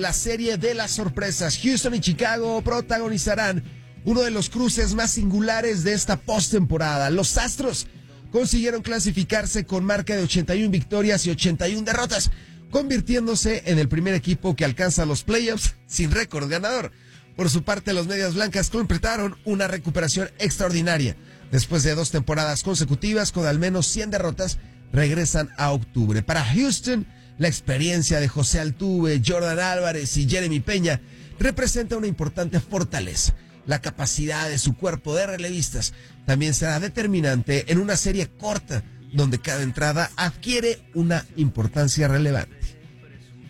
La serie de las sorpresas. Houston y Chicago protagonizarán uno de los cruces más singulares de esta postemporada. Los Astros consiguieron clasificarse con marca de 81 victorias y 81 derrotas, convirtiéndose en el primer equipo que alcanza los playoffs sin récord ganador. Por su parte, los Medias Blancas completaron una recuperación extraordinaria. Después de 2 temporadas consecutivas con al menos 100 derrotas, regresan a octubre. Para Houston, la experiencia de José Altuve, Jordan Álvarez y Jeremy Peña representa una importante fortaleza. La capacidad de su cuerpo de relevistas también será determinante en una serie corta, donde cada entrada adquiere una importancia relevante.